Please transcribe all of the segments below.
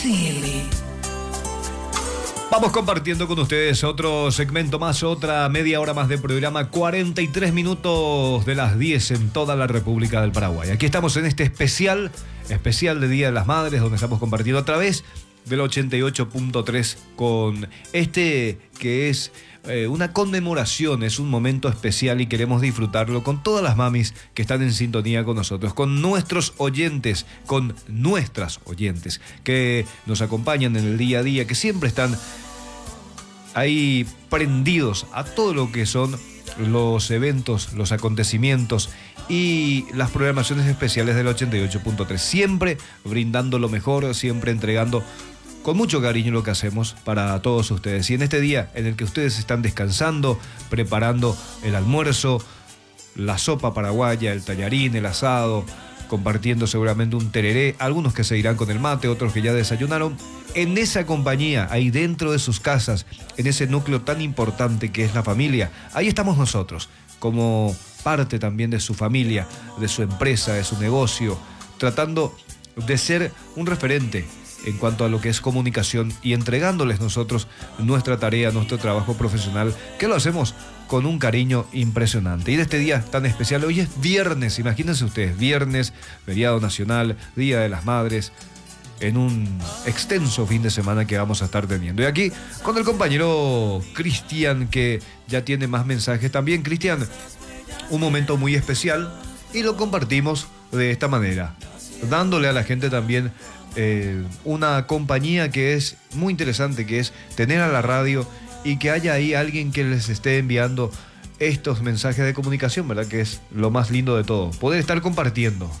Vamos compartiendo con ustedes otro segmento más, otra media hora más de programa, 43 minutos de las 10 en toda la República del Paraguay. Aquí estamos en este especial de Día de las Madres, donde estamos compartiendo a través del 88.3 con este que es una conmemoración, es un momento especial y queremos disfrutarlo con todas las mamis que están en sintonía con nosotros, con nuestros oyentes, con nuestras oyentes que nos acompañan en el día a día, que siempre están ahí prendidos a todo lo que son los eventos, los acontecimientos y las programaciones especiales del 88.3, siempre brindando lo mejor, siempre entregando con mucho cariño lo que hacemos para todos ustedes. Y en este día en el que ustedes están descansando, preparando el almuerzo, la sopa paraguaya, el tallarín, el asado, compartiendo seguramente un tereré, algunos que se irán con el mate, otros que ya desayunaron, en esa compañía, ahí dentro de sus casas, en ese núcleo tan importante que es la familia, ahí estamos nosotros, como parte también de su familia, de su empresa, de su negocio, tratando de ser un referente en cuanto a lo que es comunicación y entregándoles nosotros nuestra tarea, nuestro trabajo profesional, que lo hacemos con un cariño impresionante. Y de este día tan especial, hoy es viernes, imagínense ustedes, viernes, feriado nacional, Día de las Madres, en un extenso fin de semana que vamos a estar teniendo. Y aquí con el compañero Cristian, que ya tiene más mensajes también. Cristian, un momento muy especial y lo compartimos de esta manera, dándole a la gente también una compañía que es muy interesante, que es tener a la radio y que haya ahí alguien que les esté enviando estos mensajes de comunicación, ¿verdad? Que es lo más lindo de todo, poder estar compartiendo.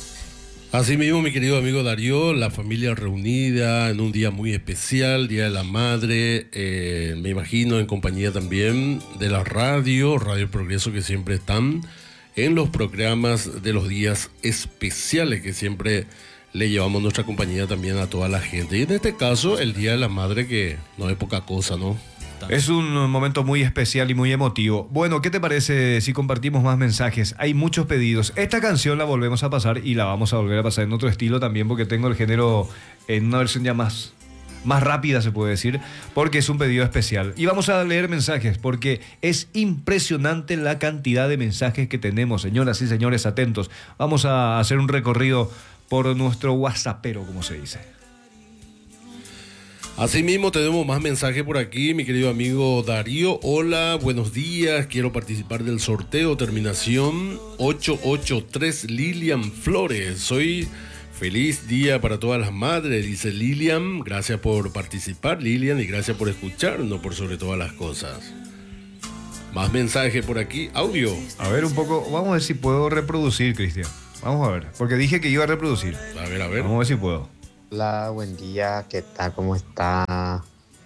Así mismo, mi querido amigo Darío, la familia reunida en un día muy especial, Día de la Madre, me imagino en compañía también de la Radio Progreso, que siempre están en los programas de los días especiales que siempre le llevamos nuestra compañía también a toda la gente. Y en este caso, el Día de la Madre, que no es poca cosa, ¿no? Es un momento muy especial y muy emotivo. Bueno, ¿qué te parece si compartimos más mensajes? Hay muchos pedidos. Esta canción la volvemos a pasar y la vamos a volver a pasar en otro estilo también, porque tengo el género en una versión ya más rápida, se puede decir, porque es un pedido especial. Y vamos a leer mensajes, porque es impresionante la cantidad de mensajes que tenemos. Señoras y señores, atentos. Vamos a hacer un recorrido por nuestro WhatsAppero, como se dice. Asimismo, tenemos más mensajes por aquí, mi querido amigo Darío. Hola, buenos días. Quiero participar del sorteo, terminación 883, Lilian Flores. Soy feliz día para todas las madres, dice Lilian. Gracias por participar, Lilian, y gracias por escucharnos por sobre todas las cosas. Más mensajes por aquí, audio. A ver un poco, vamos a ver si puedo reproducir, Cristian. Vamos a ver, porque dije que iba a reproducir. A ver. Vamos a ver si puedo. Hola, buen día, ¿qué tal? ¿Cómo está?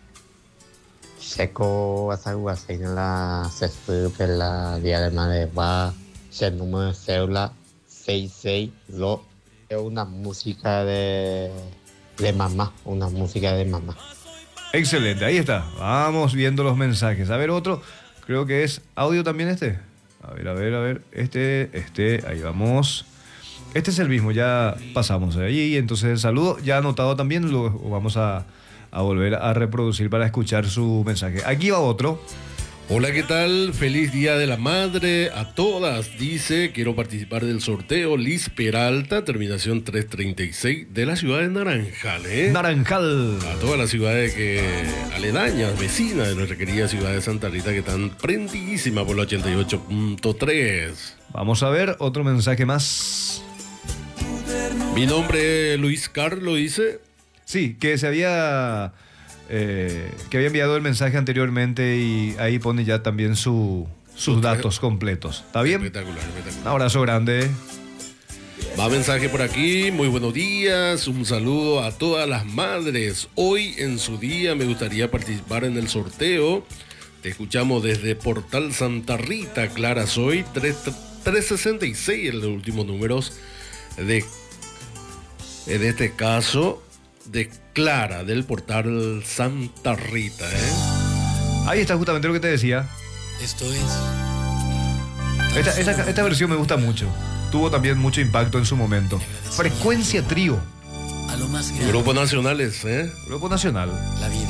Checo Asaguaseña se la Día de Madre va el número de cédula 662. Es una música de mamá, una música de mamá. Excelente, ahí está. Vamos viendo los mensajes. A ver, otro, creo que es audio también este. A ver. Este, ahí vamos. Este es el mismo, ya pasamos ahí, entonces el saludo ya anotado también, lo vamos a volver a reproducir para escuchar su mensaje. Aquí va otro. Hola, ¿qué tal? Feliz Día de la Madre a todas, dice, quiero participar del sorteo, Liz Peralta, terminación 336, de la ciudad de Naranjal, Naranjal. A todas las ciudades aledañas, vecinas de nuestra querida ciudad de Santa Rita, que están prendidísimas por la 88.3. Vamos a ver otro mensaje más. Mi nombre es Luis Carlos, dice. Sí, que se había enviado el mensaje anteriormente y ahí pone ya también sus datos completos. ¿Está bien? Espectacular. Un abrazo grande. Va mensaje por aquí, muy buenos días, un saludo a todas las madres. Hoy en su día me gustaría participar en el sorteo. Te escuchamos desde Portal Santa Rita, Clara Soy, 366, en los últimos números de este caso de Clara, del Portal Santa Rita. Ahí está justamente lo que te decía. Esto es... Esta versión me gusta mucho. Tuvo también mucho impacto en su momento. Frecuencia Trío. a lo más grande. Grupos nacionales, ¿eh? Grupo Nacional. La vida.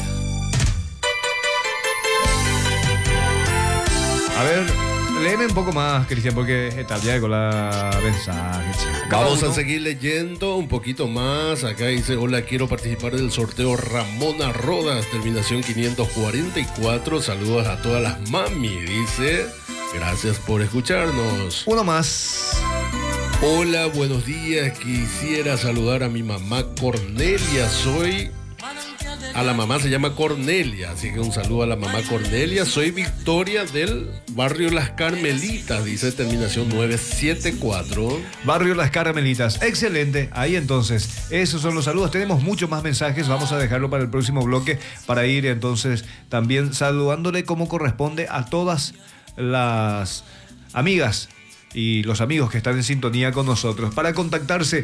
A ver, léeme un poco más, Cristian, porque está ya con la mensaje. Vamos a seguir leyendo un poquito más. Acá dice, hola, quiero participar del sorteo Ramona Rodas, terminación 544. Saludos a todas las mami, dice. Gracias por escucharnos. Uno más. Hola, buenos días. Quisiera saludar a mi mamá Cornelia. A la mamá se llama Cornelia, así que un saludo a la mamá Cornelia. Soy Victoria del barrio Las Carmelitas, dice terminación 974. Barrio Las Carmelitas, excelente. Ahí entonces, esos son los saludos. Tenemos muchos más mensajes, vamos a dejarlo para el próximo bloque para ir entonces también saludándole como corresponde a todas las amigas y los amigos que están en sintonía con nosotros. Para contactarse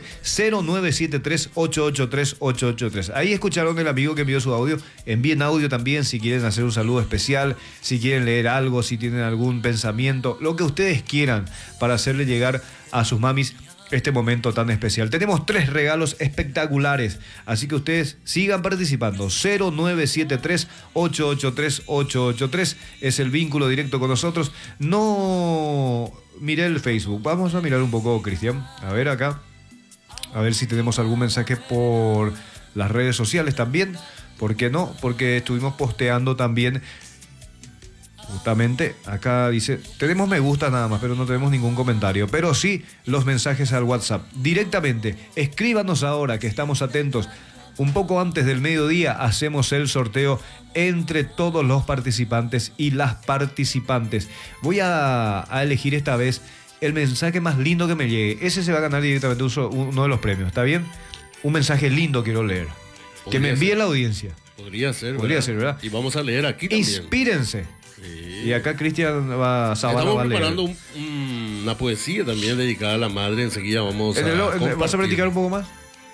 0973-883-883. Ahí escucharon el amigo que envió su audio. Envíen audio también si quieren hacer un saludo especial, si quieren leer algo, si tienen algún pensamiento, lo que ustedes quieran para hacerle llegar a sus mamis este momento tan especial. Tenemos 3 regalos espectaculares, así que ustedes sigan participando. 0973-883-883 es el vínculo directo con nosotros. No miré el Facebook, vamos a mirar un poco, Cristian, a ver acá, a ver si tenemos algún mensaje por las redes sociales también. ¿Por qué no? Porque estuvimos posteando también. Justamente acá dice, tenemos me gusta nada más, pero no tenemos ningún comentario. Pero sí los mensajes al WhatsApp. Directamente, escríbanos ahora que estamos atentos. Un poco antes del mediodía hacemos el sorteo entre todos los participantes y las participantes. Voy a elegir esta vez el mensaje más lindo que me llegue. Ese se va a ganar directamente uno de los premios, ¿está bien? Un mensaje lindo quiero leer. Que me envíe la audiencia. Podría ser, ¿verdad? Y vamos a leer aquí también. Inspírense. Sí. Y acá Cristian va a preparando una poesía también dedicada a la madre. Enseguida vamos a ¿Vas a practicar un poco más?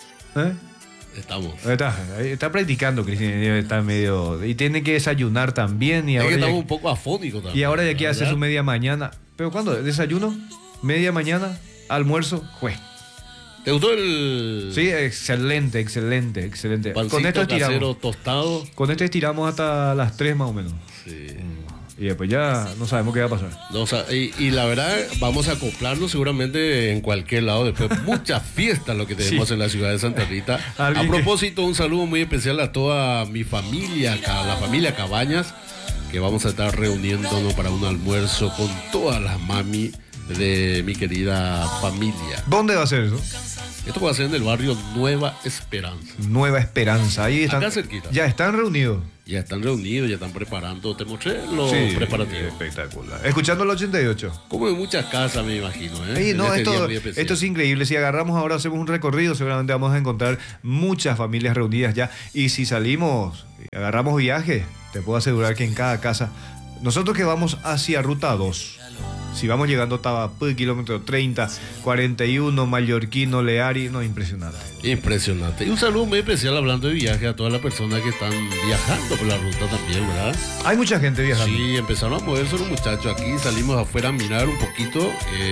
Estamos. Está practicando, Cristian. Está medio... Y tiene que desayunar también. Y es ahora que estamos un poco afónicos también. Y ahora de aquí hace su media mañana. ¿Pero cuándo? ¿Desayuno? ¿Media mañana? ¿Almuerzo? Juez. ¿Te gustó el...? Sí, excelente. Pancito con esto estiramos. Casero tostado. Con esto estiramos hasta las 3 más o menos. Sí. Y después ya no sabemos qué va a pasar. No, o sea, y la verdad, vamos a acoplarnos seguramente en cualquier lado. Después, muchas fiestas lo que tenemos en la ciudad de Santa Rita. A propósito, un saludo muy especial a toda mi familia, a la familia Cabañas, que vamos a estar reuniéndonos para un almuerzo con todas las mami de mi querida familia. ¿Dónde va a ser eso? Esto va a ser en el barrio Nueva Esperanza. Nueva Esperanza, ahí están. Acá cerquita. Ya están reunidos. Ya están preparando. Te mostré los preparativos. Espectacular. Escuchando el 88. Como en muchas casas, me imagino. Sí, no, esto es increíble. Si agarramos ahora, hacemos un recorrido, seguramente vamos a encontrar muchas familias reunidas ya. Y si salimos, agarramos viaje, te puedo asegurar que en cada casa, nosotros que vamos hacia Ruta 2, si vamos llegando a Tabapú, kilómetro 30, 41, Mallorquino, Leari, no, impresionante. Impresionante. Y un saludo muy especial hablando de viaje a todas las personas que están viajando por la ruta también, ¿verdad? Hay mucha gente viajando. Sí, empezaron a moverse los muchachos aquí, salimos afuera a mirar un poquito.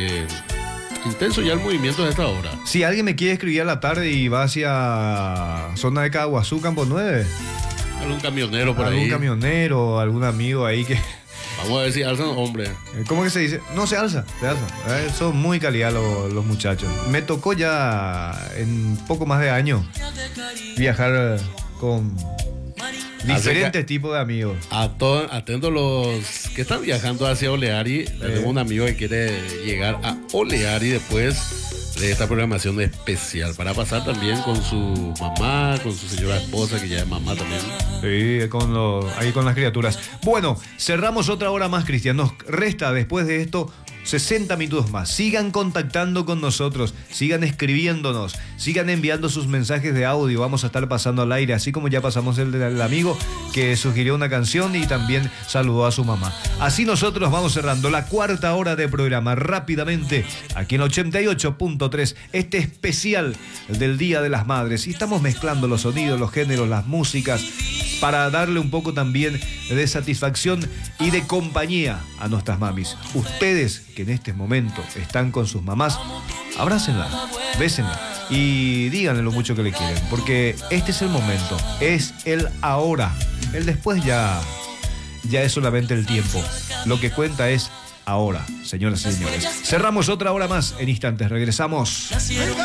Intenso ya el movimiento de esta hora. Si alguien me quiere escribir a la tarde y va hacia zona de Caguazú, Campo 9. Algún camionero por ahí. Algún camionero, algún amigo ahí que... Vamos a ver si alzan, hombre. ¿Cómo que se dice? No, se alza. Son muy calidad los muchachos. Me tocó ya en poco más de año viajar con diferentes tipos de amigos. Atentos los que están viajando hacia Oleari. Tenemos un amigo que quiere llegar a Oleari después de esta programación especial para pasar también con su mamá, con su señora esposa, que ya es mamá también. Sí, ahí con las criaturas. Bueno, cerramos otra hora más, Cristian. Nos resta después de esto 60 minutos más. Sigan contactando con nosotros, sigan escribiéndonos, sigan enviando sus mensajes de audio. Vamos a estar pasando al aire, así como ya pasamos el del amigo que sugirió una canción y también saludó a su mamá. Así nosotros vamos cerrando la 4ª hora de programa rápidamente aquí en 88.3, este especial del Día de las Madres. Y estamos mezclando los sonidos, los géneros, las músicas, para darle un poco también de satisfacción y de compañía a nuestras mamis. Ustedes que en este momento están con sus mamás, abrácenla, bésenla y díganle lo mucho que le quieren, porque este es el momento, es el ahora. El después ya es solamente el tiempo. Lo que cuenta es ahora, señoras y señores. Cerramos otra hora más en instantes. Regresamos.